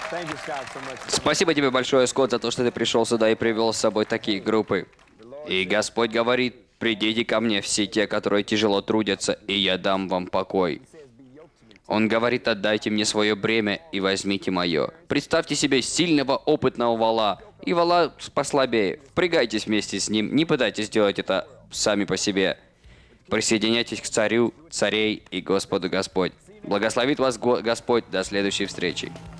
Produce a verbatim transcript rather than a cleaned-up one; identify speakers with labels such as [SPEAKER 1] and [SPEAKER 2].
[SPEAKER 1] Спасибо тебе большое, Скотт, за то, что ты пришел сюда и привел с собой такие группы. И Господь говорит, придите ко мне все те, которые тяжело трудятся, и я дам вам покой. Он говорит, отдайте мне свое бремя и возьмите мое. Представьте себе сильного, опытного вала, и вала послабее. Впрягайтесь вместе с ним, не пытайтесь сделать это сами по себе. Присоединяйтесь к царю, царей и Господу Господь. Благословит вас Го- Господь. До следующей встречи.